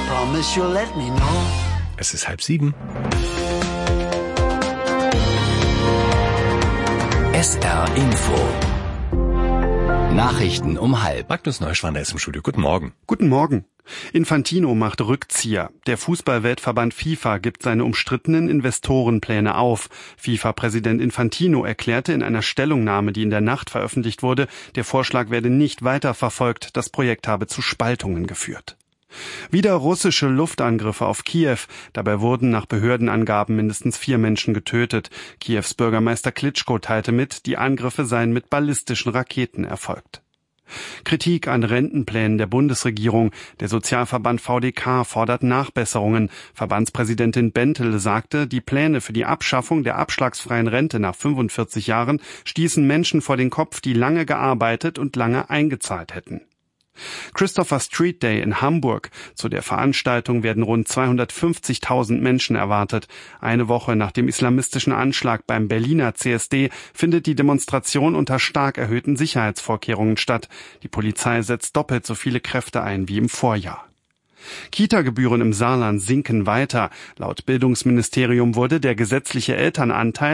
Promise you'll let me know. Es ist 6:30. SR Info. Nachrichten um 12:30. Magnus Neuschwander ist im Studio. Guten Morgen. Guten Morgen. Infantino macht Rückzieher. Der Fußballweltverband FIFA gibt seine umstrittenen Investorenpläne auf. FIFA-Präsident Infantino erklärte in einer Stellungnahme, die in der Nacht veröffentlicht wurde, der Vorschlag werde nicht weiterverfolgt. Das Projekt habe zu Spaltungen geführt. Wieder russische Luftangriffe auf Kiew. Dabei wurden nach Behördenangaben mindestens 4 Menschen getötet. Kiews Bürgermeister Klitschko teilte mit, die Angriffe seien mit ballistischen Raketen erfolgt. Kritik an Rentenplänen der Bundesregierung. Der Sozialverband VDK fordert Nachbesserungen. Verbandspräsidentin Bentel sagte, die Pläne für die Abschaffung der abschlagsfreien Rente nach 45 Jahren stießen Menschen vor den Kopf, die lange gearbeitet und lange eingezahlt hätten. Christopher Street Day in Hamburg. Zu der Veranstaltung werden rund 250.000 Menschen erwartet. Eine Woche nach dem islamistischen Anschlag beim Berliner CSD findet die Demonstration unter stark erhöhten Sicherheitsvorkehrungen statt. Die Polizei setzt doppelt so viele Kräfte ein wie im Vorjahr. Kita-Gebühren im Saarland sinken weiter. Laut Bildungsministerium wurde der gesetzliche Elternanteil